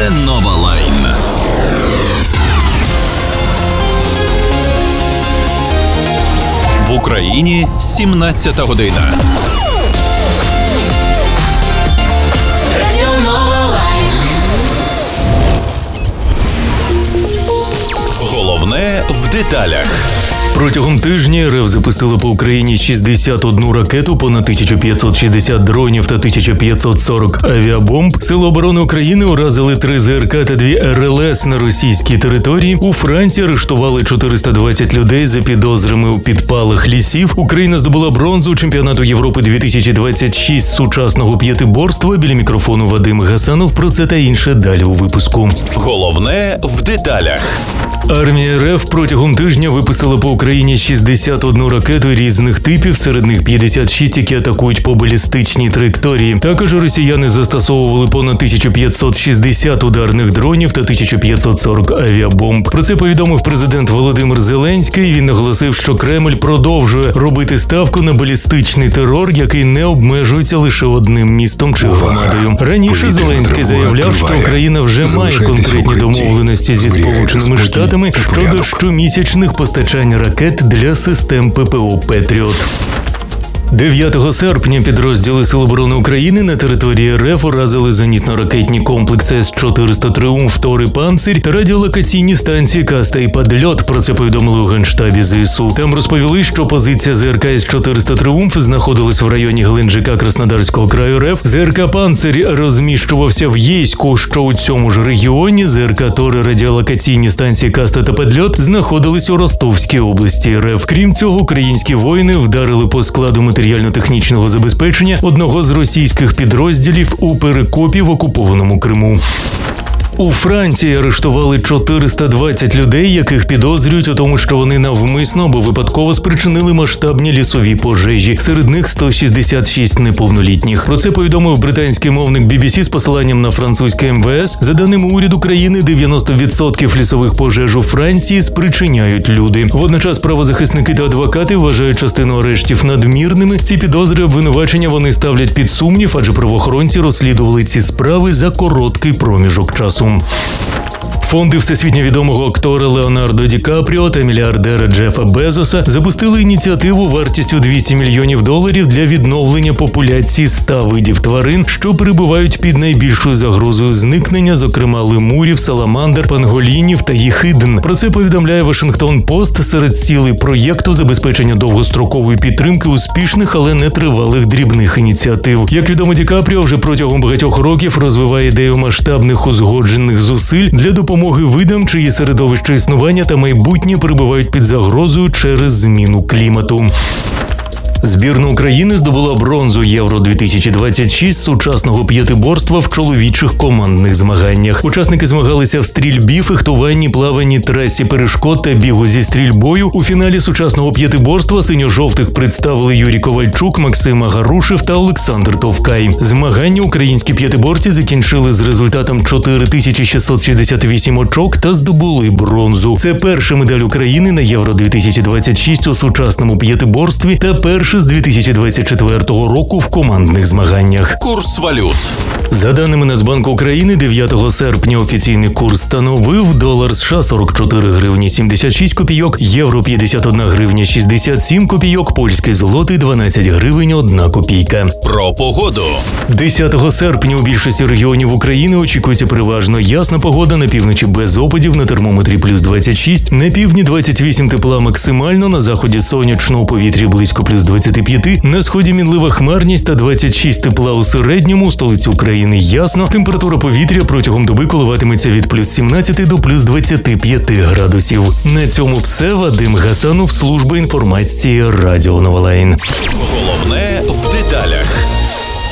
Це Нова Лайн. В Україні 17 година. Головне в деталях. Протягом тижня РФ запустила по Україні 61 ракету, понад 1560 дронів та 1540 авіабомб. Сили оборони України уразили 3 ЗРК та 2 РЛС на російській території. У Франції арештували 420 людей за підозрами у підпалах лісів. Україна здобула бронзу чемпіонату Європи 2026 з сучасного п'ятиборства. Біля мікрофону Вадим Гасанов. Про це та інше далі у випуску. Головне в деталях. Армія РФ протягом тижня випустила по Україні 61 ракету різних типів, серед них 56, які атакують по балістичній траєкторії. Також росіяни застосовували понад 1560 ударних дронів та 1540 авіабомб. Про це повідомив президент Володимир Зеленський. Він наголосив, що Кремль продовжує робити ставку на балістичний терор, який не обмежується лише одним містом чи громадою. Раніше Зеленський заявляв, що Україна вже має конкретні домовленості зі Сполученими Штатами щодо щомісячних постачань ракет для систем ППО «Петріот». 9 серпня підрозділи Сил оборони України на території РФ уразили зенітно-ракетні комплекси С-400 «Тріумф», «Тор» і «Панцирь» та радіолокаційні станції «Каста» і «Падльот». Про це повідомили у Генштабі ЗСУ. Там розповіли, що позиція ЗРК С-400 «Тріумф» знаходилась в районі Геленджика Краснодарського краю РФ. ЗРК «Панцирь» розміщувався в Єйську, що у цьому ж регіоні. ЗРК «Тор» і радіолокаційні станції «Каста» та «Падльот» знаходились у Ростовській області РФ. Крім цього, українські воїни вдарили по складу матеріально-технічного забезпечення одного з російських підрозділів у Перекопі в окупованому Криму. У Франції арештували 420 людей, яких підозрюють у тому, що вони навмисно або випадково спричинили масштабні лісові пожежі. Серед них 166 неповнолітніх. Про це повідомив британський мовник BBC з посиланням на французьке МВС. За даними уряду країни, 90% лісових пожеж у Франції спричиняють люди. Водночас правозахисники та адвокати вважають частину арештів надмірними. Ці підозри обвинувачення вони ставлять під сумнів, адже правоохоронці розслідували ці справи за короткий проміжок часу. Фонди всесвітньо відомого актора Леонардо Ді Капріо та мільярдера Джефа Безоса запустили ініціативу вартістю $200 мільйонів для відновлення популяції 100 видів тварин, що перебувають під найбільшою загрозою зникнення, зокрема лемурів, саламандр, панголінів та єхидн. Про це повідомляє Вашингтон-Пост. Серед цілей проєкту забезпечення довгострокової підтримки успішних, але не тривалих дрібних ініціатив. Як відомо, Ді Капріо вже протягом багатьох років розвиває ідею масштабних узгоджених зусиль для допомоги видам, чиї середовище існування та майбутнє перебувають під загрозою через зміну клімату. Збірна України здобула бронзу Євро-2026 з сучасного п'ятиборства в чоловічих командних змаганнях. Учасники змагалися в стрільбі, фехтуванні, плаванні, трасі перешкод та бігу зі стрільбою. У фіналі сучасного п'ятиборства синьо-жовтих представили Юрій Ковальчук, Максим Агарушев та Олександр Товкай. Змагання українські п'ятиборці закінчили з результатом 4668 очок та здобули бронзу. Це перша медаль України на Євро-2026 у сучасному п'ятиборстві та перша з 2024 року в командних змаганнях. Курс валют. За даними Нацбанку України, 9 серпня офіційний курс становив долар США 44 гривні 76 копійок, євро 51 гривня 67 копійок, польський злотий 12 гривень 1 копійка. Про погоду. 10 серпня у більшості регіонів України очікується переважно ясна погода, на півночі без опадів, на термометрі плюс 26, на півдні 28 тепла максимально, на заході сонячно, у повітрі близько плюс 25, на сході мінлива хмарність та 26 тепла у середньому, у столиці України ясно, температура повітря протягом доби коливатиметься від плюс 17 до плюс 25 градусів. На цьому все. Вадим Гасанов, служба інформації Радіо Нова Лайн. Головне в деталях.